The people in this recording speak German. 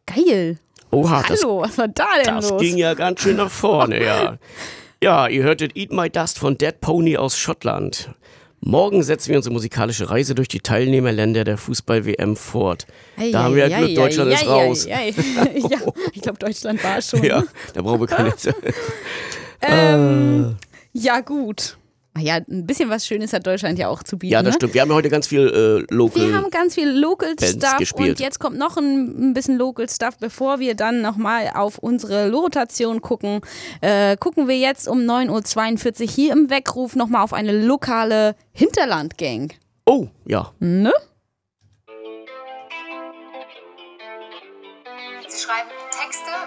Geil. Oha, Hallo, was war da denn das los? ging ja ganz schön nach vorne, ja. Ja, ihr hörtet Eat My Dust von Dead Pony aus Schottland. Morgen setzen wir unsere musikalische Reise durch die Teilnehmerländer der Fußball-WM fort. Da haben wir ja Glück, Deutschland ist raus. Ja, ich glaube, Deutschland war schon. Ja, da brauchen wir keine... Ja, gut. Ja, ein bisschen was Schönes hat Deutschland ja auch zu bieten. Ja, das stimmt. Wir haben ja heute ganz viel Local. Wir haben ganz viel Local Bands Stuff gespielt. Und jetzt kommt noch ein bisschen Local Stuff, bevor wir dann nochmal auf unsere Rotation gucken. Gucken wir jetzt um 9.42 Uhr hier im Weckruf nochmal auf eine lokale Hinterlandgang. Oh, ja. Ne?